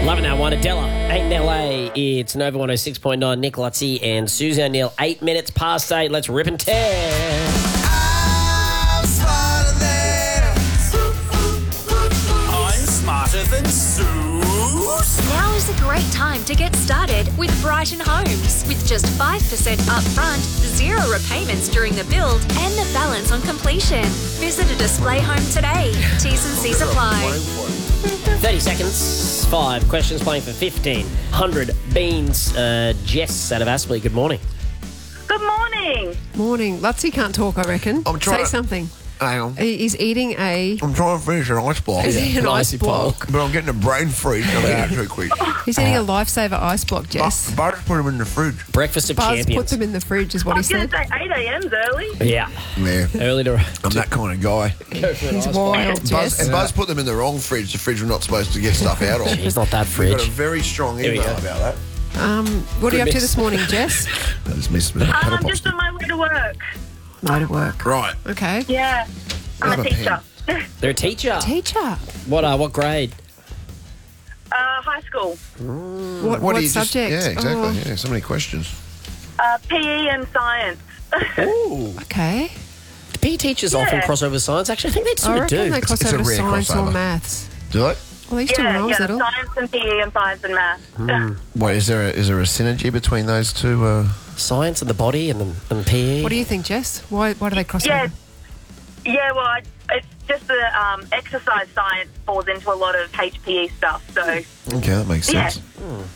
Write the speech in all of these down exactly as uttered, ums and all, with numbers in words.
Loving that one. Adela, eight in L A. It's Nova one oh six point nine. Nick Lutzi and Susie O'Neill. Eight minutes past eight. Let's rip and tear. I'm smarter than I'm smarter than Sue. Now is a great time to get started with Brighton Homes. With just five percent upfront, zero repayments during the build, and the balance on completion. Visit a display home today. T's and C's apply. thirty seconds. Five questions playing for fifteen hundred beans. Uh, Jess out of Aspley, good morning. Good morning. Morning. Lutzi can't talk, I reckon. I'm trying Say to- something. Hang on. He- He's eating a... I'm trying to finish an ice block. He's eating an an ice icy block. But I'm getting a brain freeze coming out too quick. He's eating a lifesaver ice block, Jess. But Buzz put them in the fridge. Breakfast of Buzz put champions. them in the fridge is what I he was going said. to say eight a.m.'s early. Yeah. Yeah. Early to I'm that kind of guy. He's wild, Buzz, Jess. and Buzz put them in the wrong fridge, the fridge we're not supposed to get stuff out of. He's not that We got a fridge. very strong Here we email go. about that. Um, what are you up to Goodness. this morning, Jess? I just missed the Um, paddle I'm just pops. on my way to work. No to work. Right. Okay. Yeah. I'm Grab a a teacher. They're a teacher. Teacher. What uh, what grade? Uh, high school. What, What what do you just- subject? yeah, exactly. Oh, Yeah, so many questions. Uh, P E and science. Ooh. okay. Do P E teachers often Yeah. cross over with science? Actually, I think they I sort of reckon do. they cross It's a over to rare science or crossover. maths. Do they? Well, they used to when yeah, I was yeah. little. Science and P E and science and math. Wait, is there a, is there a synergy between those two? Uh... Science and the body and, the, and P E. What do you think, Jess? Why why do they cross Yeah. over? Yeah, well, I, it's just the um, exercise science falls into a lot of H P E stuff. So, Okay, that makes Yeah. sense.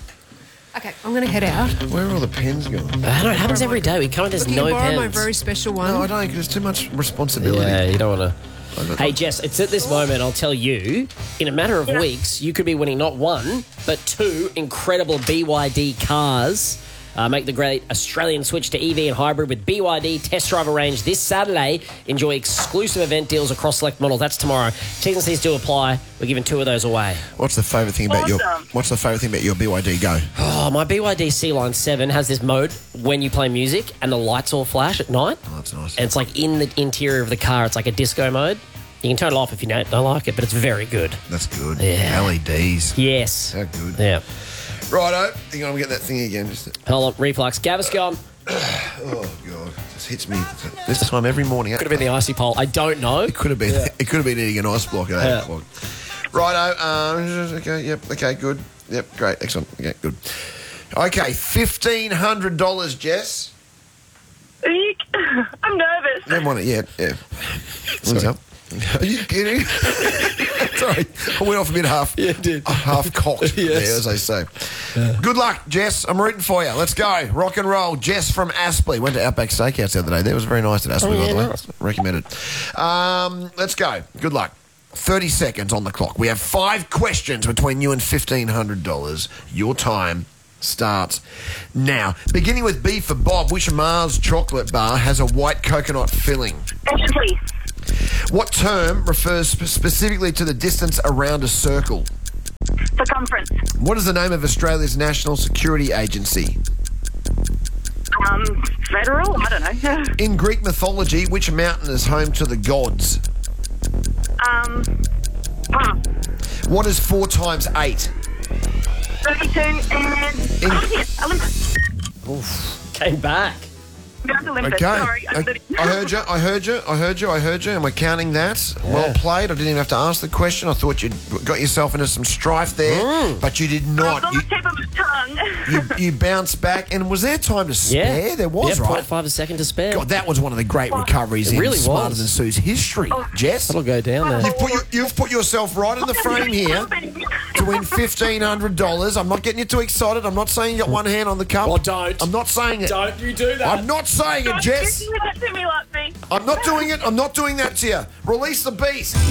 Okay, I'm going to head out. Where are all the pens going? I don't know. It happens every day. We come and there's Look, you no can borrow pens. my very special one. No, I don't. There's too much responsibility. Yeah, you don't want I've to. got- Hey, Jess, it's at this moment, I'll tell you, in a matter of Yeah. weeks, you could be winning not one, but two incredible B Y D cars. Uh, make the great Australian switch to E V and hybrid with B Y D Test Drive Range this Saturday. Enjoy exclusive event deals across select models. That's tomorrow. T's and C's do apply. We're giving two of those away. What's the favourite thing about your Awesome. What's the favourite thing about your B Y D Go? Oh, my B Y D C Line seven has this mode when you play music and the lights all flash at night. Oh, that's nice. And it's like in the interior of the car. It's like a disco mode. You can turn it off if you don't, don't like it, but it's very good. That's good. Yeah. L E Ds. Yes. How good. Yeah. Righto. Hang on, I'm getting that thing again. Just Hold on, reflux. Gaviscon. oh god, this hits me this time every morning. Could have been the icy pole. I don't know. It could have been. Yeah. It could have been eating an ice block at eight Yeah. o'clock. Righto. Um, okay. Yep. Okay. Good. Yep. Great. Excellent. Okay. Good. Okay. Fifteen hundred dollars, Jess. Eek. I'm nervous. Don't want it yet. Yeah. What's up? Are you kidding? Sorry, I went off a bit half. Yeah, it did. Half cocked. Yes. There, as they say. Good luck, Jess. I'm rooting for you. Let's go. Rock and roll. Jess from Aspley went to Outback Steakhouse the other day. That was very nice at Aspley, Oh, by yeah, the way. nice. Recommended. Um, let's go. Good luck. thirty seconds on the clock. We have five questions between you and fifteen hundred dollars. Your time starts now. Beginning with B for Bob, which Mars chocolate bar has a white coconut filling? Please. What term refers sp- specifically to the distance around a circle? Circumference. What is the name of Australia's national security agency? Um, federal? I don't know. In Greek mythology, which mountain is home to the gods? Um, pass. What is four times eight? thirty-two and In- Olympus. Olympus. Oof. Came back. Going to Olympus. Okay. Sorry. I, I heard you. I heard you. I heard you. I heard you. And we're counting that. Well played. I didn't even have to ask the question. I thought you'd got yourself into some strife there, Mm. but you did It's not. on You, the tip of my tongue. you, you bounced back. And was there time to spare? Yeah. There was, yeah, right? point five a second to spare. God, that was one of the great recoveries It in really Smarter was. Than Sue's history. Jess, That'll go down there. you've put, your, you've put yourself right in the frame here to win fifteen hundred dollars. I'm not getting you too excited. I'm not saying you got one hand on the cup. Well, don't. I'm not saying it. Don't you do that. I'm not saying it, Don't Jess. do that to me, Lutzi. I'm not doing it. I'm not doing that to you. Release the beast.